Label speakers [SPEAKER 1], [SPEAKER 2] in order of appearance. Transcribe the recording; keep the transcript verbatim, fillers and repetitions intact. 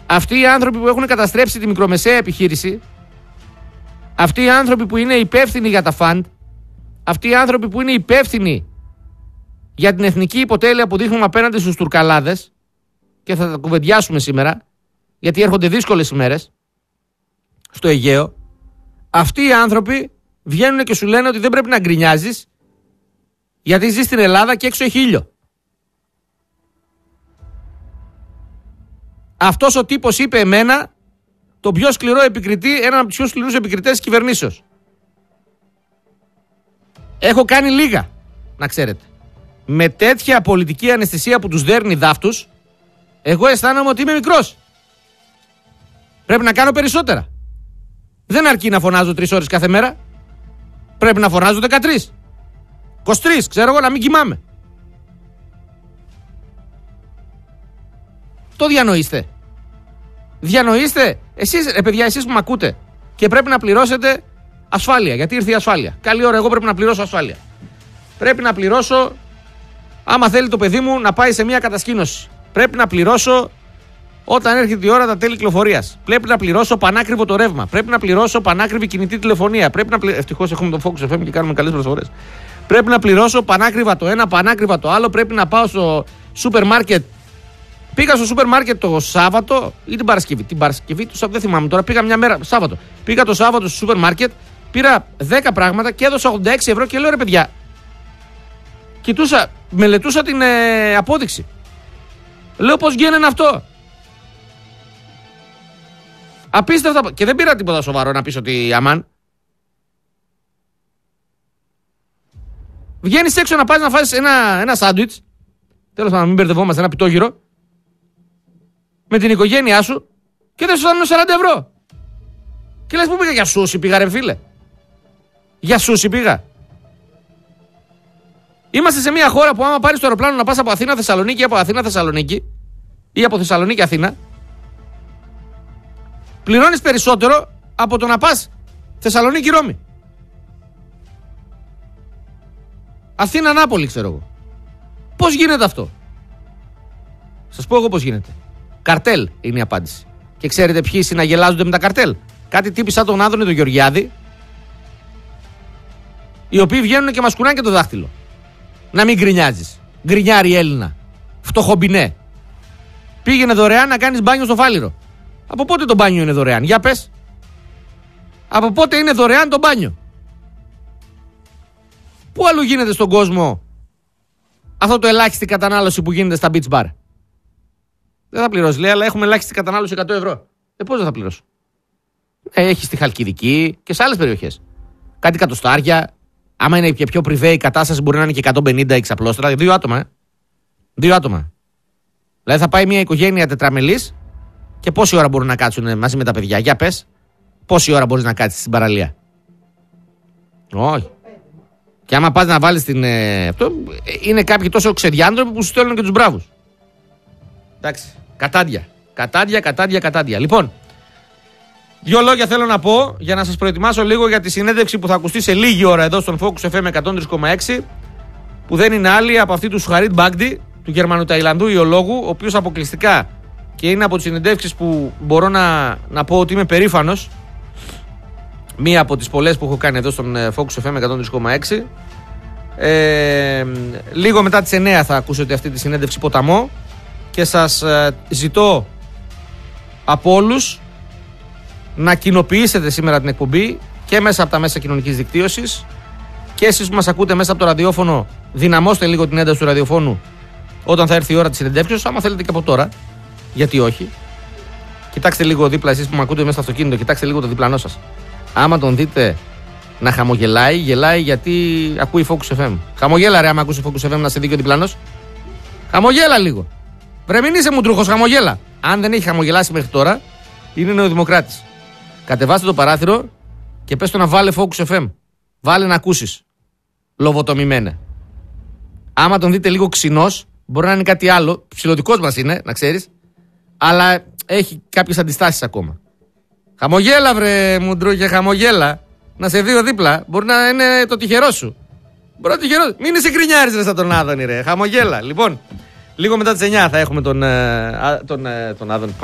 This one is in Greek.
[SPEAKER 1] Αυτοί οι άνθρωποι που έχουν καταστρέψει τη μικρομεσαία επιχείρηση, αυτοί οι άνθρωποι που είναι υπεύθυνοι για τα φαντ, αυτοί οι άνθρωποι που είναι υπεύθυνοι για την εθνική υποτέλεια που δείχνουμε απέναντι στους Τουρκαλάδες, και θα τα κουβεντιάσουμε σήμερα, γιατί έρχονται δύσκολες ημέρες στο Αιγαίο, αυτοί οι άνθρωποι βγαίνουν και σου λένε ότι δεν πρέπει να γκρινιάζεις γιατί ζεις στην Ελλάδα και έξω έχει ήλιο. Αυτός ο τύπος είπε εμένα τον πιο σκληρό επικριτή, έναν από τους πιο σκληρούς επικριτές της κυβερνήσεως. Έχω κάνει λίγα, να ξέρετε. Με τέτοια πολιτική αναισθησία που τους δέρνει δάφτους, εγώ αισθάνομαι ότι είμαι μικρός. Πρέπει να κάνω περισσότερα. Δεν αρκεί να φωνάζω τρεις ώρες κάθε μέρα. Πρέπει να φωνάζω δεκατρείς. είκοσι τρεις, ξέρω εγώ, να μην κοιμάμαι. Το διανοείστε. Διανοείστε. Εσείς, ρε παιδιά, εσείς που με ακούτε και πρέπει να πληρώσετε ασφάλεια. Γιατί ήρθε η ασφάλεια. Καλή ώρα, εγώ πρέπει να πληρώσω ασφάλεια. Πρέπει να πληρώσω, άμα θέλει το παιδί μου να πάει σε μια κατασκήνωση. Πρέπει να πληρώσω όταν έρχεται η ώρα τα τέλη κυκλοφορίας. Πρέπει να πληρώσω πανάκριβο το ρεύμα. Πρέπει να πληρώσω πανάκριβη κινητή τηλεφωνία. Πρέπει να πλη... Ευτυχώς έχουμε το Focus εφ εμ και κάνουμε καλές προσφορές. Πρέπει να πληρώσω πανάκριβα το ένα, πανάκριβα το άλλο. Πρέπει να πάω στο σούπερ μάρκετ. Πήγα στο σούπερ μάρκετ το Σάββατο ή την Παρασκευή. Την Παρασκευή, το Σάββατο, δεν θυμάμαι τώρα. Πήγα μια μέρα, Σάββατο. Πήγα το Σάββατο στο σούπερ μάρκετ, πήρα δέκα πράγματα και έδωσα ογδόντα έξι ευρώ και λέω ρε παιδιά. Κοιτούσα, μελετούσα την ε, απόδειξη. Λέω πώς γίνεται αυτό. Απίστευτα. Και δεν πήρα τίποτα σοβαρό να πεις ότι αμάν. Βγαίνεις έξω να πας να φάσεις ένα, ένα σάντουιτς. Τέλος πάντων, να μην μπερδευόμαστε, ένα πιτόγυρο. Με την οικογένειά σου και δεν σου δίνουν σαράντα ευρώ. Και λες πού πήγα, για σούσι πήγα ρε φίλε. Για σούσι πήγα. Είμαστε σε μια χώρα που άμα πάρεις το αεροπλάνο να πας από Αθήνα Θεσσαλονίκη ή από Αθήνα Θεσσαλονίκη ή από Θεσσαλονίκη Αθήνα, πληρώνεις περισσότερο από το να πας Θεσσαλονίκη Ρώμη. Αθήνα Νάπολη, ξέρω εγώ. Πώς γίνεται αυτό? Σας πω εγώ πώς γίνεται. Καρτέλ είναι η απάντηση. Και ξέρετε ποιοι συναγελάζονται με τα καρτέλ? Κάτι τύποι σαν τον Άδωνη τον Γεωργιάδη, οι οποίοι βγαίνουν και μας κουνάνε και το δάχτυλο. Να μην γκρινιάζεις. Γκρινιάρι Έλληνα. Φτωχομπινέ. Πήγαινε δωρεάν να κάνεις μπάνιο στο Φάληρο. Από πότε το μπάνιο είναι δωρεάν? Για πες. Από πότε είναι δωρεάν το μπάνιο? Πού αλλού γίνεται στον κόσμο αυτό το ελάχιστη κατανάλωση που γίνεται στα beach bar? Δεν θα πληρώσει, λέει, αλλά έχουμε ελάχιστη κατανάλωση εκατό ευρώ. Ε, πώς δεν θα πληρώσω? Ε, έχει στη Χαλκιδική και σε άλλες περιοχές. Κάτι κατοστάρια. Άμα είναι και πιο πριβέ η κατάσταση, μπορεί να είναι και εκατόν πενήντα εξαπλώστρα. Δύο άτομα. Ε. Δύο άτομα. Δηλαδή θα πάει μια οικογένεια τετραμελής και πόση ώρα μπορούν να κάτσουν μαζί με τα παιδιά? Για πες. Πόση ώρα μπορείς να κάτσεις στην παραλία? Όχι. Και άμα πας να βάλεις την. Ε, αυτό, είναι κάποιοι τόσο ξεδιάντροποι που σου στέλνουν και τους μπράβους. Εντάξει. Κατάντια. Κατάντια, κατάντια, κατάντια. Λοιπόν, δύο λόγια θέλω να πω για να σας προετοιμάσω λίγο για τη συνέντευξη που θα ακουστεί σε λίγη ώρα εδώ στον Focus εφ εμ εκατόν τρία κόμμα έξι, που δεν είναι άλλη από αυτή του Σουχαρίτ Μπάγντι, του Γερμανοταϊλανδού ιολόγου, ο οποίος αποκλειστικά και είναι από τις συνεντεύξεις που μπορώ να, να πω ότι είμαι περήφανος. Μία από τις πολλές που έχω κάνει εδώ στον Focus εφ εμ εκατόν τρία κόμμα έξι. Ε, λίγο μετά τις εννιά θα ακούσετε αυτή τη συνέντευξη ποταμό και σας ε, ζητώ από όλους να κοινοποιήσετε σήμερα την εκπομπή και μέσα από τα μέσα κοινωνικής δικτύωσης, και εσείς που μας ακούτε μέσα από το ραδιόφωνο, δυναμώστε λίγο την ένταση του ραδιοφώνου όταν θα έρθει η ώρα της συνεντεύξεως, άμα θέλετε και από τώρα, γιατί όχι. Κοιτάξτε λίγο δίπλα, εσείς που με ακούτε μέσα στο αυτοκίνητο, κοιτάξτε λίγο το διπλανό σας. Άμα τον δείτε να χαμογελάει, γελάει γιατί ακούει Focus εφ εμ. Χαμογέλα ρε, άμα ακούσει Focus εφ εμ να σε δει και ο διπλανός. Χαμογέλα λίγο. Βρε, μην είσαι μουντρούχος, χαμογέλα. Αν δεν έχει χαμογελάσει μέχρι τώρα, είναι νεοδημοκράτης. Κατεβάστε το παράθυρο και πες το να βάλε Focus εφ εμ. Βάλε να ακούσεις. Λοβοτομημένε. Άμα τον δείτε λίγο ξινός, μπορεί να είναι κάτι άλλο. Ψιλωτικός μας είναι, να ξέρεις. Αλλά έχει κάποιες αντιστάσεις ακόμα. Χαμογέλα, βρε μουντρούχε, χαμογέλα. Να σε δει δίπλα. Μπορεί να είναι το τυχερό σου. Μπορεί να τυχερό. Μην είσαι κρινιάρης ρε σαν τον Άδωνη, ρε. Χαμογέλα. Λοιπόν, λίγο μετά τις εννιά θα έχουμε τον, τον, τον, τον Άδωνη.